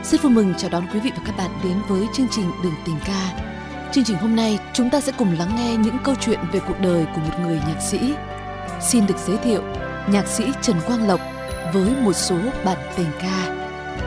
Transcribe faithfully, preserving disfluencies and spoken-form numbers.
Rất vui mừng chào đón quý vị và các bạn đến với chương trình Đường Tình Ca. Chương trình hôm nay chúng ta sẽ cùng lắng nghe những câu chuyện về cuộc đời của một người nhạc sĩ. Xin được giới thiệu nhạc sĩ Trần Quang Lộc với một số bản tình ca.